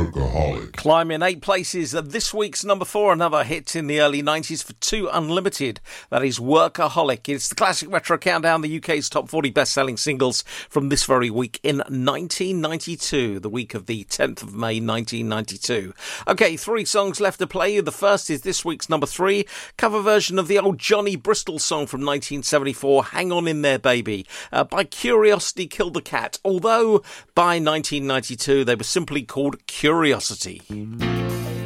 Workaholic. Climbing 8 places, this week's number 4, another hit in the early 90s for 2 Unlimited. That is Workaholic. It's the Classic Retro Countdown, the UK's top 40 best-selling singles from this very week in 1992, the week of the 10th of May 1992. Okay, 3 songs left to play you. The first is this week's number 3, cover version of the old Johnny Bristol song from 1974, Hang On In There Baby, by Curiosity Killed the Cat, although by 1992 they were simply called Curiosity.